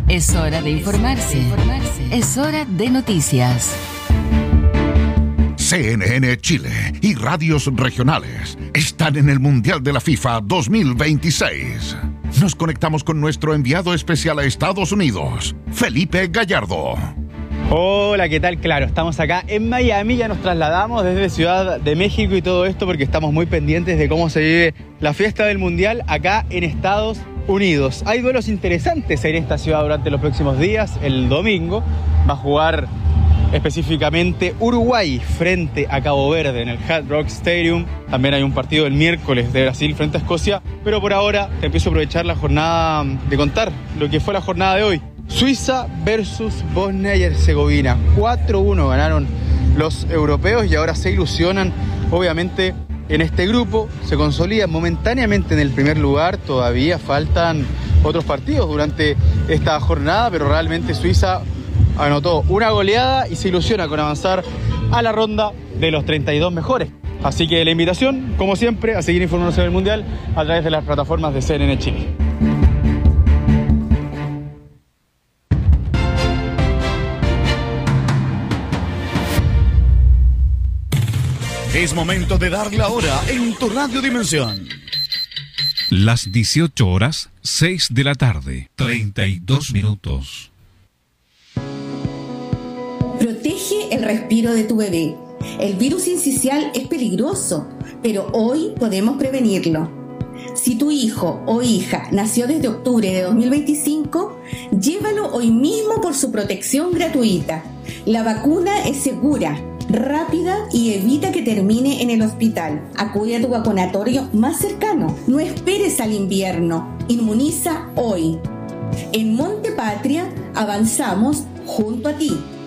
Es hora de informarse. Es hora de noticias. CNN Chile y radios regionales están en el Mundial de la FIFA 2026. Nos conectamos con nuestro enviado especial a Estados Unidos, Felipe Gallardo. Hola, ¿qué tal? Claro, estamos acá en Miami, ya nos trasladamos desde Ciudad de México y todo esto porque estamos muy pendientes de cómo se vive la fiesta del Mundial acá en Estados Unidos. Hay duelos interesantes en esta ciudad durante los próximos días. El domingo va a jugar específicamente Uruguay frente a Cabo Verde en el Hard Rock Stadium. También hay un partido el miércoles de Brasil frente a Escocia, pero por ahora te empiezo a aprovechar la jornada de contar lo que fue la jornada de hoy. Suiza versus Bosnia y Herzegovina. 4-1 ganaron los europeos y ahora se ilusionan, obviamente, en este grupo. Se consolidan momentáneamente en el primer lugar. Todavía faltan otros partidos durante esta jornada, pero realmente Suiza anotó una goleada y se ilusiona con avanzar a la ronda de los 32 mejores. Así que la invitación, como siempre, a seguir informándose del Mundial a través de las plataformas de CNN Chile. Es momento de dar la hora en tu Radio Dimensión. Las 18 horas, 6 de la tarde, 32 minutos. Protege el respiro de tu bebé. El virus sincicial es peligroso, pero hoy podemos prevenirlo. Si tu hijo o hija nació desde octubre de 2025, llévalo hoy mismo por su protección gratuita. La vacuna es segura, rápida y evita que termine en el hospital. Acude a tu vacunatorio más cercano. No esperes al invierno. Inmuniza hoy. En Monte Patria avanzamos junto a ti.